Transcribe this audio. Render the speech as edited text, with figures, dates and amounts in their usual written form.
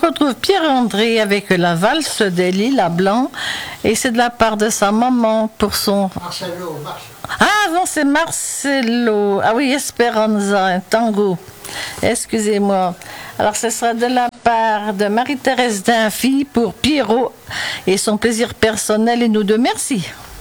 retrouve Pierre-André avec la valse des lilas blancs. Et c'est de la part de sa maman pour son... Marcelo. Ah non, c'est Marcelo. Ah oui, Esperanza, un tango. Excusez-moi. Alors, ce sera de la part de Marie-Thérèse Dunphy pour Pierrot et son plaisir personnel et nous deux. Merci.